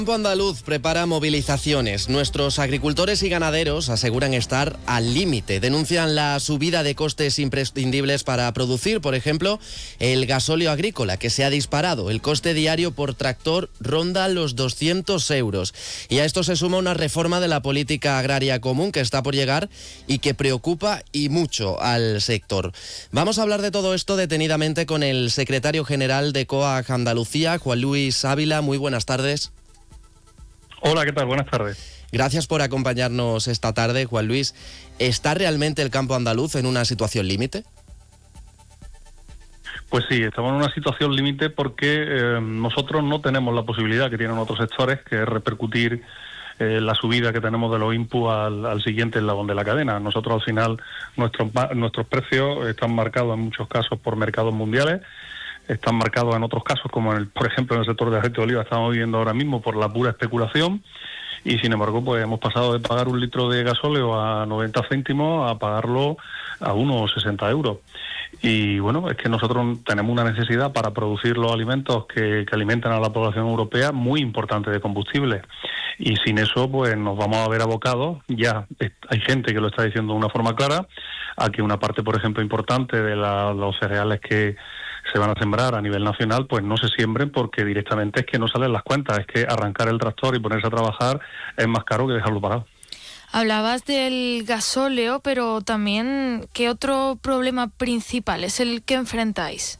El campo andaluz prepara movilizaciones. Nuestros agricultores y ganaderos aseguran estar al límite. Denuncian la subida de costes imprescindibles para producir, por ejemplo, el gasóleo agrícola, que se ha disparado. El coste diario por tractor ronda los 200 euros. Y a esto se suma una reforma de la política agraria común que está por llegar y que preocupa y mucho al sector. Vamos a hablar de todo esto detenidamente con el secretario general de COAG Andalucía, Juan Luis Ávila. Muy buenas tardes. Hola, ¿qué tal? Buenas tardes. Gracias por acompañarnos esta tarde, Juan Luis. ¿Está realmente el campo andaluz en una situación límite? Pues sí, estamos en una situación límite porque nosotros no tenemos la posibilidad que tienen otros sectores, que es repercutir la subida que tenemos de los inputs al siguiente eslabón de la cadena. Nosotros al final nuestros precios están marcados en muchos casos por mercados mundiales, están marcados en otros casos, como por ejemplo en el sector de aceite de oliva estamos viviendo ahora mismo por la pura especulación, y sin embargo pues hemos pasado de pagar un litro de gasóleo a 90 céntimos a pagarlo a unos 60 euros. Y bueno, es que nosotros tenemos una necesidad para producir los alimentos que alimentan a la población europea muy importante de combustible, y sin eso pues nos vamos a ver abocados, ya hay gente que lo está diciendo de una forma clara, a que una parte por ejemplo importante de los cereales que se van a sembrar a nivel nacional pues no se siembren, porque directamente es que no salen las cuentas, es que arrancar el tractor y ponerse a trabajar es más caro que dejarlo parado. Hablabas del gasóleo, pero también, ¿qué otro problema principal es el que enfrentáis?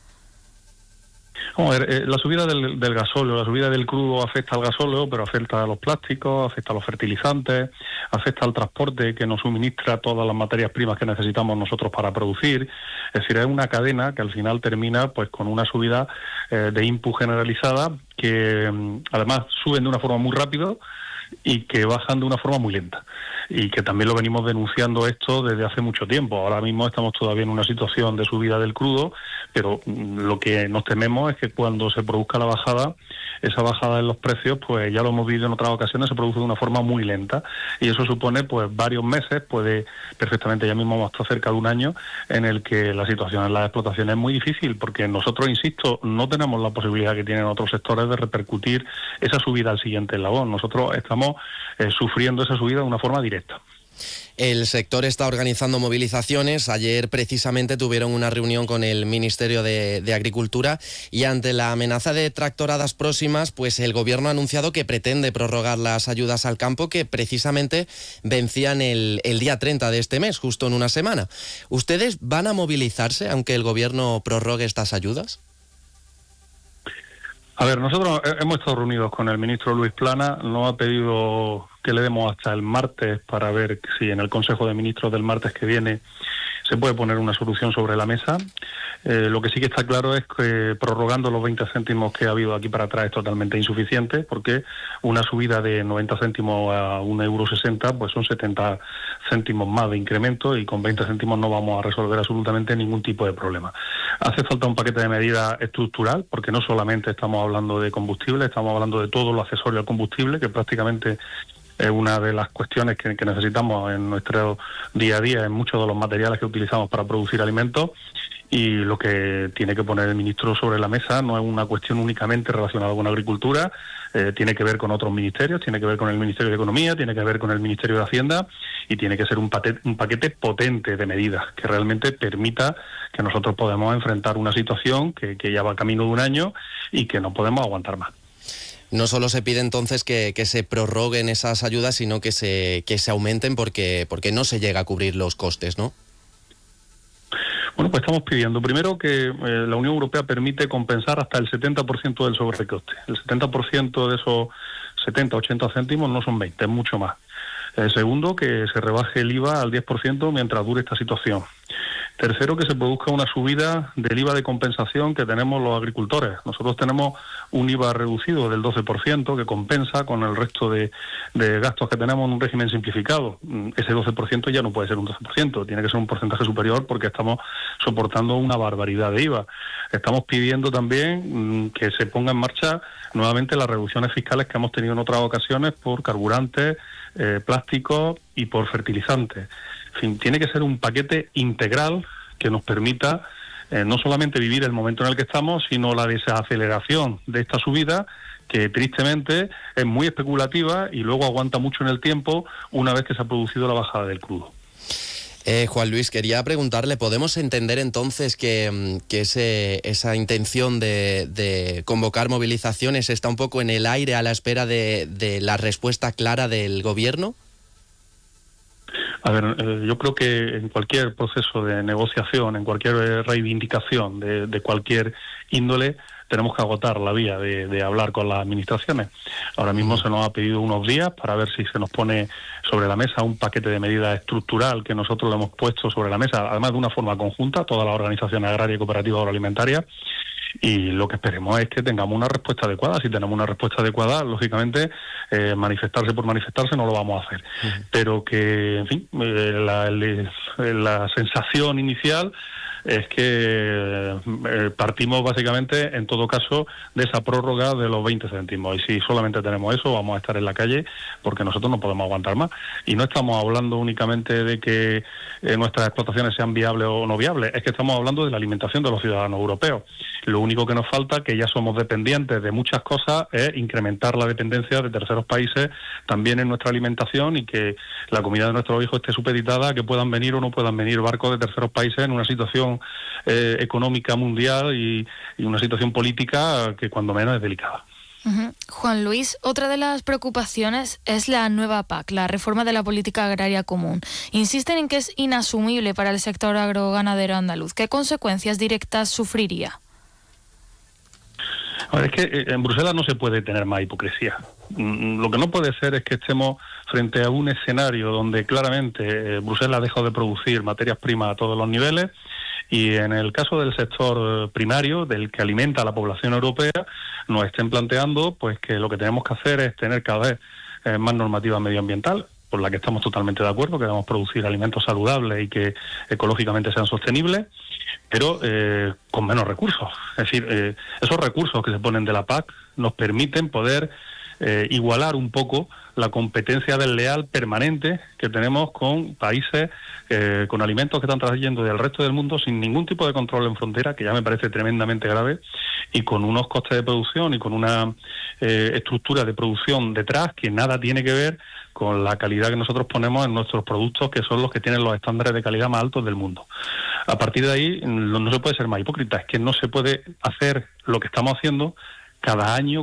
La subida del gasóleo, la subida del crudo afecta al gasóleo, pero afecta a los plásticos, afecta a los fertilizantes, afecta al transporte que nos suministra todas las materias primas que necesitamos nosotros para producir. Es decir, es una cadena que al final termina pues con una subida de input generalizada que además suben de una forma muy rápida y que bajan de una forma muy lenta, y que también lo venimos denunciando esto desde hace mucho tiempo. Ahora mismo estamos todavía en una situación de subida del crudo, pero lo que nos tememos es que cuando se produzca la bajada, esa bajada en los precios, pues ya lo hemos visto en otras ocasiones, se produce de una forma muy lenta, y eso supone pues varios meses, puede perfectamente, ya mismo hasta cerca de un año, en el que la situación en las explotaciones es muy difícil, porque nosotros, insisto, no tenemos la posibilidad que tienen otros sectores de repercutir esa subida al siguiente eslabón. Nosotros estamos sufriendo esa subida de una forma directa. El sector está organizando movilizaciones. Ayer precisamente tuvieron una reunión con el Ministerio de Agricultura, y ante la amenaza de tractoradas próximas, pues el Gobierno ha anunciado que pretende prorrogar las ayudas al campo, que precisamente vencían el día 30 de este mes, justo en una semana. ¿Ustedes van a movilizarse aunque el Gobierno prorrogue estas ayudas? A ver, nosotros hemos estado reunidos con el ministro Luis Plana, nos ha pedido que le demos hasta el martes para ver si en el Consejo de Ministros del martes que viene se puede poner una solución sobre la mesa. Lo que sí que está claro es que prorrogando los 20 céntimos que ha habido aquí para atrás es totalmente insuficiente, porque una subida de 90 céntimos a 1,60 € pues son 70 céntimos más de incremento, y con 20 céntimos no vamos a resolver absolutamente ningún tipo de problema. Hace falta un paquete de medidas estructural, porque no solamente estamos hablando de combustible, estamos hablando de todo lo accesorio al combustible, que prácticamente es una de las cuestiones que necesitamos en nuestro día a día, en muchos de los materiales que utilizamos para producir alimentos. Y lo que tiene que poner el ministro sobre la mesa no es una cuestión únicamente relacionada con agricultura, tiene que ver con otros ministerios, tiene que ver con el Ministerio de Economía, tiene que ver con el Ministerio de Hacienda, y tiene que ser un paquete potente de medidas que realmente permita que nosotros podamos enfrentar una situación que ya va camino de un año y que no podemos aguantar más. No solo se pide entonces que se prorroguen esas ayudas, sino que se aumenten porque no se llega a cubrir los costes, ¿no? Bueno, pues estamos pidiendo primero que la Unión Europea permite compensar hasta el 70% del sobrecoste. El 70% de esos 70, 80 céntimos no son 20, es mucho más. Segundo, que se rebaje el IVA al 10% mientras dure esta situación. Tercero, que se produzca una subida del IVA de compensación que tenemos los agricultores. Nosotros tenemos un IVA reducido del 12% que compensa con el resto de gastos que tenemos en un régimen simplificado. Ese 12% ya no puede ser un 12%, tiene que ser un porcentaje superior, porque estamos soportando una barbaridad de IVA. Estamos pidiendo también que se ponga en marcha nuevamente las reducciones fiscales que hemos tenido en otras ocasiones por carburantes, plásticos y por fertilizantes. En fin, tiene que ser un paquete integral que nos permita no solamente vivir el momento en el que estamos, sino la desaceleración de esta subida, que tristemente es muy especulativa y luego aguanta mucho en el tiempo una vez que se ha producido la bajada del crudo. Juan Luis, quería preguntarle, ¿podemos entender entonces que esa intención de convocar movilizaciones está un poco en el aire a la espera de la respuesta clara del gobierno? A ver, yo creo que en cualquier proceso de negociación, en cualquier reivindicación de cualquier índole, tenemos que agotar la vía de hablar con las administraciones. Ahora mismo se nos ha pedido unos días para ver si se nos pone sobre la mesa un paquete de medidas estructural que nosotros le hemos puesto sobre la mesa, además de una forma conjunta, todas las organizaciones agrarias y cooperativas agroalimentarias, y lo que esperemos es que tengamos una respuesta adecuada. Si tenemos una respuesta adecuada, lógicamente manifestarse por manifestarse no lo vamos a hacer, pero que, en fin, la sensación inicial es que partimos básicamente, en todo caso, de esa prórroga de los 20 céntimos. Y si solamente tenemos eso, vamos a estar en la calle porque nosotros no podemos aguantar más. Y no estamos hablando únicamente de que nuestras explotaciones sean viables o no viables, es que estamos hablando de la alimentación de los ciudadanos europeos. Lo único que nos falta, que ya somos dependientes de muchas cosas, es incrementar la dependencia de terceros países también en nuestra alimentación y que la comida de nuestros hijos esté supeditada a que puedan venir o no puedan venir barcos de terceros países en una situación económica mundial y una situación política que cuando menos es delicada. Juan Luis, otra de las preocupaciones es la nueva PAC, la reforma de la política agraria común. Insisten en que es inasumible para el sector agroganadero andaluz. ¿Qué consecuencias directas sufriría? A ver, es que en Bruselas no se puede tener más hipocresía. Lo que no puede ser es que estemos frente a un escenario donde claramente Bruselas ha dejado de producir materias primas a todos los niveles, y en el caso del sector primario, del que alimenta a la población europea, nos estén planteando pues que lo que tenemos que hacer es tener cada vez más normativa medioambiental, por la que estamos totalmente de acuerdo, que debemos producir alimentos saludables y que ecológicamente sean sostenibles, pero con menos recursos. Es decir, esos recursos que se ponen de la PAC nos permiten poder igualar un poco la competencia desleal permanente que tenemos con países con alimentos que están trayendo del resto del mundo sin ningún tipo de control en frontera, que ya me parece tremendamente grave, y con unos costes de producción y con una estructura de producción detrás que nada tiene que ver con la calidad que nosotros ponemos en nuestros productos, que son los que tienen los estándares de calidad más altos del mundo. A partir de ahí no se puede ser más hipócrita, es que no se puede hacer lo que estamos haciendo cada año